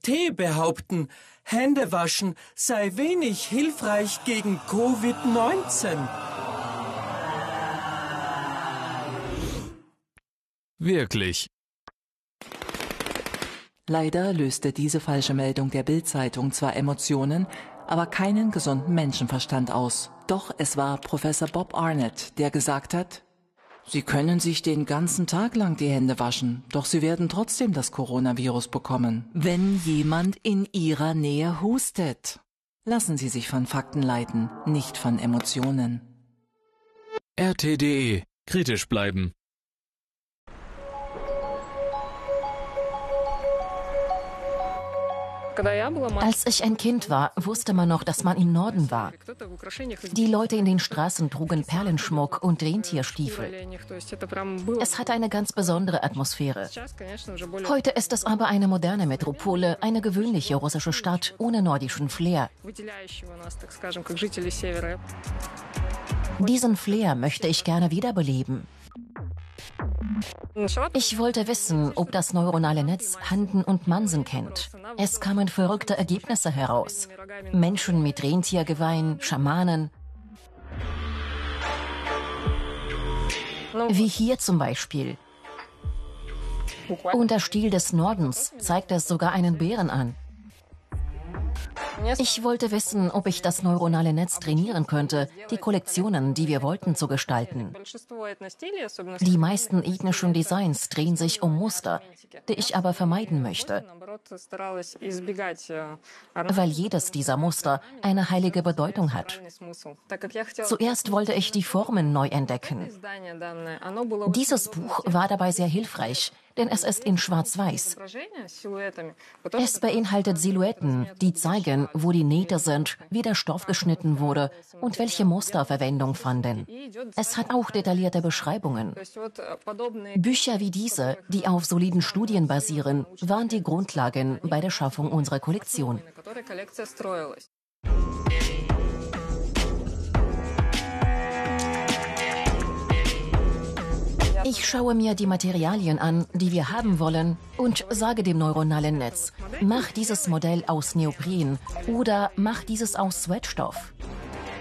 MIT behaupten, Händewaschen sei wenig hilfreich gegen Covid-19. Wirklich. Leider löste diese falsche Meldung der Bild-Zeitung zwar Emotionen, aber keinen gesunden Menschenverstand aus. Doch es war Professor Bob Arnett, der gesagt hat: Sie können sich den ganzen Tag lang die Hände waschen, doch Sie werden trotzdem das Coronavirus bekommen, wenn jemand in Ihrer Nähe hustet. Lassen Sie sich von Fakten leiten, nicht von Emotionen. RT.de. Kritisch bleiben. Als ich ein Kind war, wusste man noch, dass man im Norden war. Die Leute in den Straßen trugen Perlenschmuck und Rentierstiefel. Es hatte eine ganz besondere Atmosphäre. Heute ist es aber eine moderne Metropole, eine gewöhnliche russische Stadt ohne nordischen Flair. Diesen Flair möchte ich gerne wiederbeleben. Ich wollte wissen, ob das neuronale Netz Handen und Mansen kennt. Es kamen verrückte Ergebnisse heraus. Menschen mit Rentiergeweihen, Schamanen. Wie hier zum Beispiel. Und der Stil des Nordens zeigt es sogar einen Bären an. Ich wollte wissen, ob ich das neuronale Netz trainieren könnte, die Kollektionen, die wir wollten, zu gestalten. Die meisten ethnischen Designs drehen sich um Muster, die ich aber vermeiden möchte, weil jedes dieser Muster eine heilige Bedeutung hat. Zuerst wollte ich die Formen neu entdecken. Dieses Buch war dabei sehr hilfreich, denn es ist in Schwarz-Weiß. Es beinhaltet Silhouetten, die zeigen, wo die Nähte sind, wie der Stoff geschnitten wurde und welche Muster Verwendung fanden. Es hat auch detaillierte Beschreibungen. Bücher wie diese, die auf soliden Studien basieren, waren die Grundlagen bei der Schaffung unserer Kollektion. Ich schaue mir die Materialien an, die wir haben wollen, und sage dem neuronalen Netz: Mach dieses Modell aus Neopren oder mach dieses aus Sweatstoff.